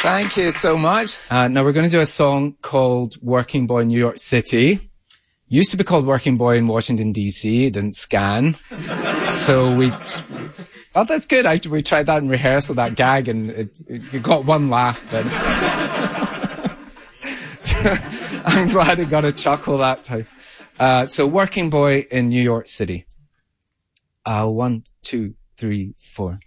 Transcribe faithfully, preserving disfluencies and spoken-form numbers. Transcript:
Thank you so much. Uh, now we're going to do a song called Working Boy in New York City. Used to be called Working Boy in Washington, D C. It didn't scan. So we, oh, that's good. I, we tried that in rehearsal, that gag, and it, it got one laugh, but I'm glad it got a chuckle that time. Uh, so Working Boy in New York City. Uh, one, two, three, four.